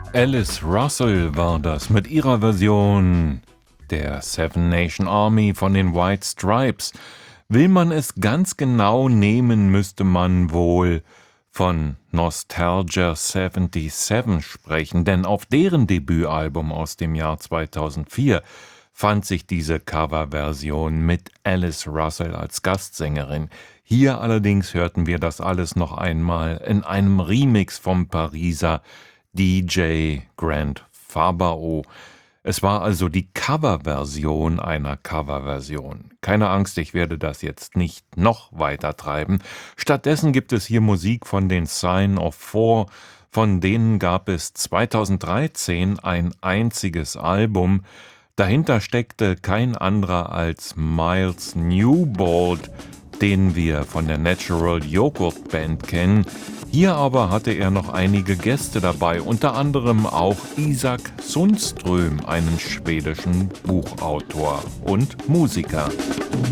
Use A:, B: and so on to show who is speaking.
A: Alice Russell war das mit ihrer Version der Seven Nation Army von den White Stripes. Will man es ganz genau nehmen, müsste man wohl von Nostalgia 77 sprechen, denn auf deren Debütalbum aus dem Jahr 2004 fand sich diese Coverversion mit Alice Russell als Gastsängerin. Hier allerdings hörten wir das alles noch einmal in einem Remix vom Pariser DJ Grant Fabao. Es war also die Coverversion einer Coverversion. Keine Angst, ich werde das jetzt nicht noch weiter treiben. Stattdessen gibt es hier Musik von den Sign of Four. Von denen gab es 2013 ein einziges Album. Dahinter steckte kein anderer als Miles Newbold, den wir von der Natural Yogurt Band kennen. Hier aber hatte er noch einige Gäste dabei, unter anderem auch Isak Sundström, einen schwedischen Buchautor und Musiker.